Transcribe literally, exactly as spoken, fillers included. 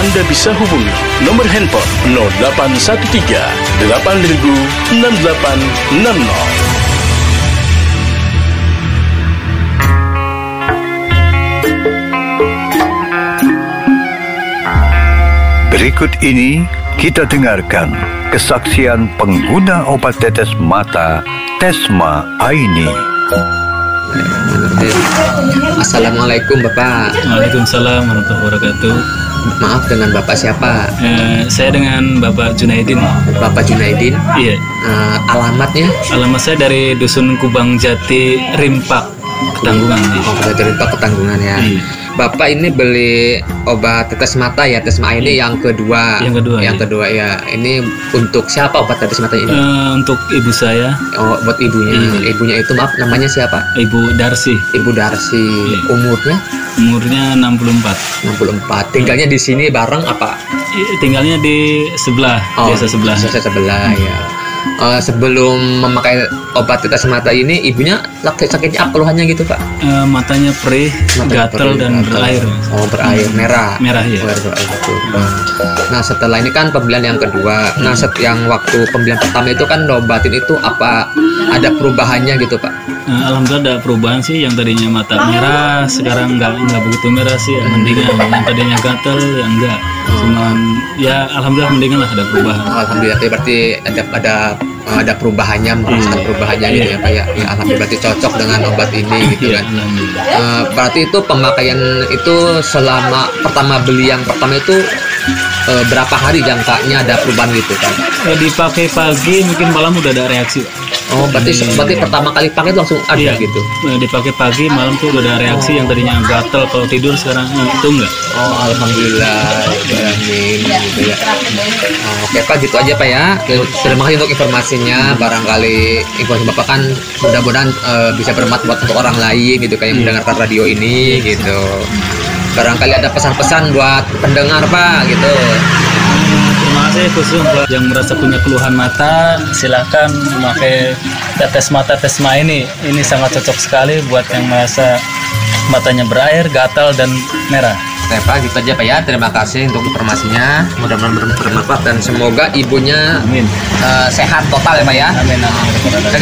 Anda bisa hubungi nomor handphone nol delapan satu tiga delapan ribu enam delapan enam nol. Berikut ini kita dengarkan kesaksian pengguna obat tetes mata Tesma Aini. Assalamualaikum Bapak. Waalaikumsalam warahmatullahi wabarakatuh. Maaf, dengan Bapak siapa? Eh, saya dengan Bapak Junaidin. Bapak Junaidin? Iya. Uh, alamatnya? Alamat saya dari Dusun Kubang Jati, Rimpak, Ketanggungan. Oh, dari Rimpak, Ketanggungan ya. Iya. Bapak ini beli obat tetes mata ya, Tesma ini yang kedua. Yang kedua. Yang iya. kedua ya. Ini untuk siapa obat tetes mata ini? Eh, untuk ibu saya. Oh, buat ibunya. Iya. Ibunya itu maaf, namanya siapa? Ibu Darsi. Ibu Darsi. Iya. Umurnya? Umurnya enam puluh empat. enam puluh empat. Tinggalnya di sini bareng apa? Tinggalnya di sebelah, Oh, desa sebelah. Desa sebelah ya. Uh, sebelum memakai obat tetes mata ini, ibunya sakit sakitnya apa keluhannya gitu Pak? Eh, matanya perih, Matanya gatal perih, dan gatal. berair. Oh, berair merah. Merah ya. Oh, berair itu. Nah, setelah ini kan pembelian yang kedua. Nah, set yang waktu pembelian pertama itu kan obatin itu apa ada perubahannya gitu Pak? Eh, Alhamdulillah ada perubahan sih, yang tadinya mata merah sekarang nggak nggak begitu merah sih, ya, mendingan. Yang tadinya gatal ya enggak, cuman ya alhamdulillah mendingan lah, ada perubahan. Alhamdulillah, berarti ada ada ada perubahannya, merasakan perubahannya gitu ya Pak ya. Ya, alhamdulillah berarti cocok dengan obat ini gitu Iya, kan. alhamdulillah. Uh, berarti itu pemakaian itu selama pertama beli yang pertama itu uh, berapa hari jangkanya ada perubahan gitu kan? Eh, dipakai pagi mungkin malam udah ada reaksi, Pak. Oh, berarti berarti pertama kali pakai itu langsung ada Iya, gitu. eh, dipakai pagi malam tuh udah ada reaksi, yang tadinya gatal kalau tidur sekarang eh, itu enggak. Oh, alhamdulillah. Ya, amin gitu ya. Oh, oke Pak, gitu aja Pak ya. Terima kasih untuk informasinya. Barangkali informasi Bapak kan mudah-mudahan uh, bisa bermanfaat untuk orang lain gitu kayak yang mendengarkan radio ini gitu. Barangkali ada pesan-pesan buat pendengar Pak gitu. Terima kasih khusus buat yang merasa punya keluhan mata, silakan memakai tetes mata Tesma ini. Ini sangat cocok sekali buat yang merasa matanya berair, gatal dan merah. Oke Pak, gitu aja Pak ya. Terima kasih untuk informasinya. Mudah-mudahan ber- bermanfaat dan semoga ibunya Amin. uh, sehat total ya Pak ya. Amin. Amin.